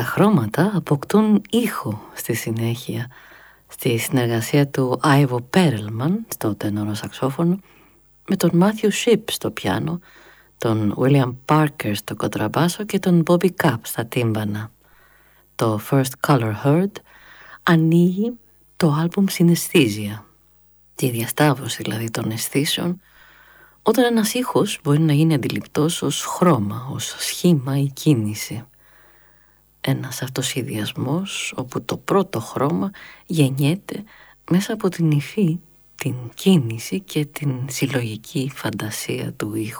χρώματα αποκτούν ήχο στη συνέχεια, στη συνεργασία του Ivo Perelman στο τένορο σαξόφωνο, με τον Matthew Shipp στο πιάνο, τον William Parker στο κοντραμπάσο και τον Bobby Capp στα τύμπανα. Το First Color Heard ανοίγει το άλμπουμ Synesthesia, τη διασταύρωση δηλαδή των αισθήσεων, όταν ένας ήχος μπορεί να γίνει αντιληπτός ως χρώμα, ως σχήμα ή κίνηση. Ένας αυτοσχεδιασμός όπου το πρώτο χρώμα γεννιέται μέσα από την υφή, την κίνηση και την συλλογική φαντασία του ήχου.